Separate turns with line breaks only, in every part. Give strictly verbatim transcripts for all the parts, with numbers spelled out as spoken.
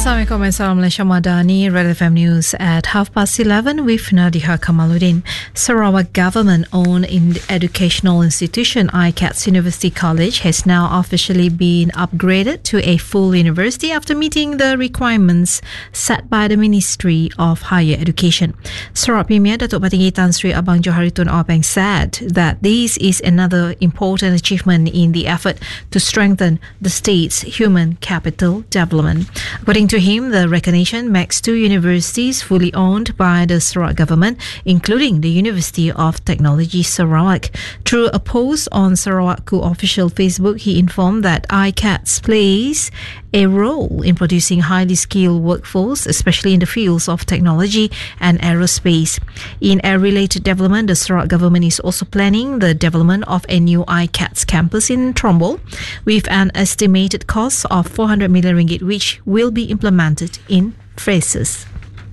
Assalamualaikum and Salam Malaysia Madani, Red F M News at half past eleven with Nadiha Kamaluddin. Sarawak government-owned educational institution I C A T S University College has now officially been upgraded to a full university after meeting the requirements set by the Ministry of Higher Education. Sarawak Premier Datuk Patinggi Tan Sri Abang Johari Tun Openg said that this is another important achievement in the effort to strengthen the state's human capital development. According to him, the recognition makes two universities fully owned by the Sarawak government, including the University of Technology Sarawak. Through a post on Sarawak official Facebook, he informed that I C A T S plays a role in producing highly skilled workforce, especially in the fields of technology and aerospace. In air-related development, the Sarawak government is also planning the development of a new I C A T S campus in Trombol with an estimated cost of four hundred million ringgit, which will be implemented in phases.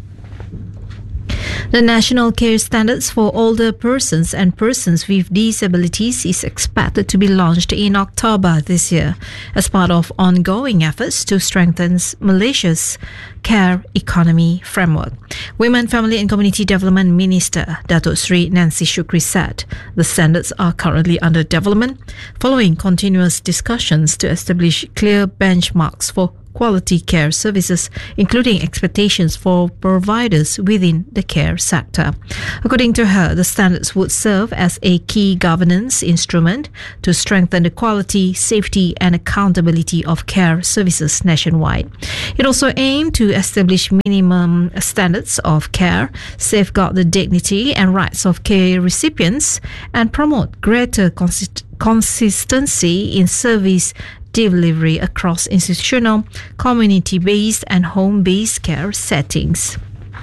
The National Care Standards for Older Persons and Persons with Disabilities is expected to be launched in October this year as part of ongoing efforts to strengthen Malaysia's care economy framework. Women, Family and Community Development Minister Datuk Sri Nancy Shukri said the standards are currently under development following continuous discussions to establish clear benchmarks for quality care services, including expectations for providers within the care sector. According to her, the standards would serve as a key governance instrument to strengthen the quality, safety and accountability of care services nationwide. It also aimed to establish minimum standards of care, safeguard the dignity and rights of care recipients, and promote greater consist- consistency in service delivery across institutional, community-based and home-based care settings.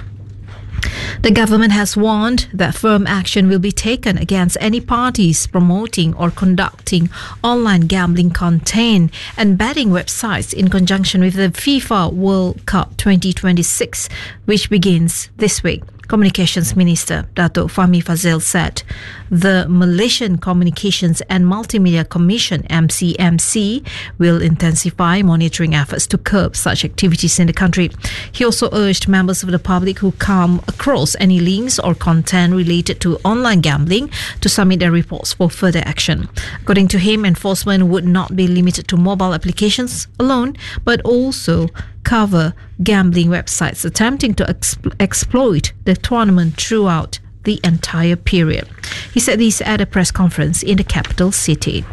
The government has warned that firm action will be taken against any parties promoting or conducting online gambling content and betting websites in conjunction with the FIFA World Cup twenty twenty-six, which begins this week. Communications Minister Datuk Fahmi Fazil said the Malaysian Communications and Multimedia Commission M C M C will intensify monitoring efforts to curb such activities in the country. He also urged members of the public who come across any links or content related to online gambling to submit their reports for further action. According to him, enforcement would not be limited to mobile applications alone, but also cover gambling websites attempting to exp- exploit the tournament throughout the entire period. He said this at a press conference in the capital city.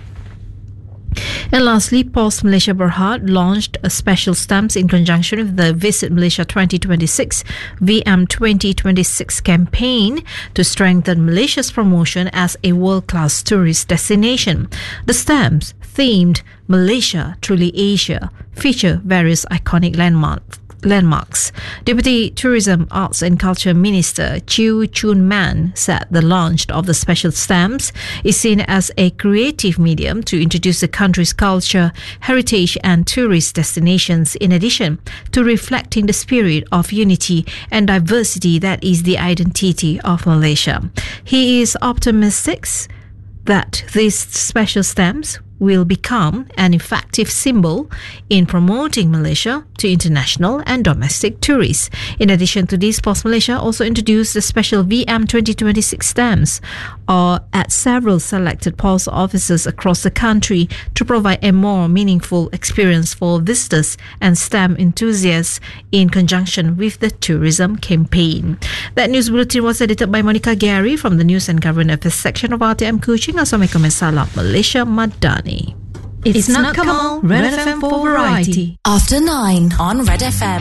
And lastly, Post Malaysia Berhad launched a special stamps in conjunction with the Visit Malaysia twenty twenty-six V M twenty twenty-six campaign to strengthen Malaysia's promotion as a world-class tourist destination. The stamps, themed Malaysia Truly Asia, feature various iconic landmarks. landmarks. Deputy Tourism, Arts and Culture Minister Chew Chun Man said the launch of the special stamps is seen as a creative medium to introduce the country's culture, heritage and tourist destinations, in addition to reflecting the spirit of unity and diversity that is the identity of Malaysia. He is optimistic that these special stamps will become an effective symbol in promoting Malaysia to international and domestic tourists. In addition to this, Post Malaysia also introduced the special V M twenty twenty-six stamps or at several selected post offices across the country to provide a more meaningful experience for visitors and stamp enthusiasts in conjunction with the tourism campaign. That news bulletin was edited by Monica Gary from the News and Government Affairs section of R T M Kuching. Assalamualaikum and Salam Malaysia Madani.
It's, it's not Kamal, Red F M for variety.
After nine on Red F M.